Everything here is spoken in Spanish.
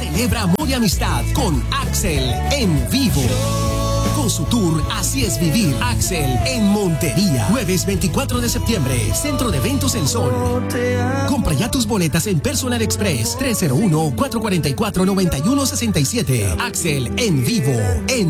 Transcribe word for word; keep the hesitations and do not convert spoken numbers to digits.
Celebra amor y amistad con Axel en vivo. Con su tour Así es Vivir, Axel en Montería. Jueves veinticuatro de septiembre, Centro de Eventos El Sol. Compra ya tus boletas en Personal Express tres cero uno, cuatro cuatro cuatro, nueve uno seis siete. Axel en vivo en